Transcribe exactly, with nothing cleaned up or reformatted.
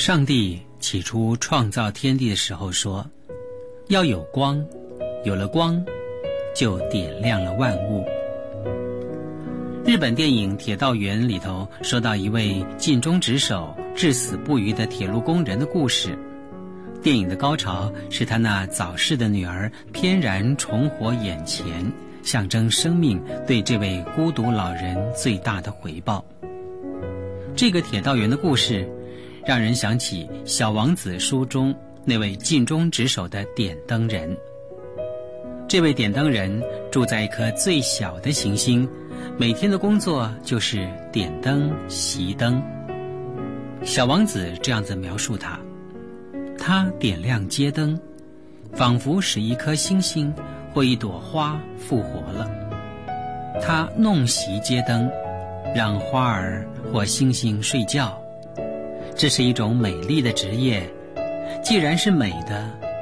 上帝起初创造天地的时候说，要有光，有了光，就点亮了万物。日本电影《铁道员》里头说到一位尽忠职守、至死不渝的铁路工人的故事。电影的高潮是他那早逝的女儿翩然重活眼前，象征生命对这位孤独老人最大的回报。这个铁道员的故事让人想起《小王子》书中那位尽忠职守的点灯人。这位点灯人住在一颗最小的行星，每天的工作就是点灯熄灯。小王子这样子描述他，他点亮街灯，仿佛使一颗星星或一朵花复活了。他弄熄街灯，让花儿或星星睡觉。这是一种美丽的职业，既然是美的，